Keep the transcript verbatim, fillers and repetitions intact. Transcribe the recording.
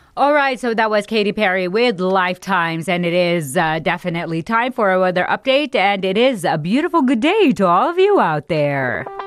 All right, so that was Katy Perry with Lifetimes, and it is uh, definitely time for a weather update, and it is a beautiful good day to all of you out there.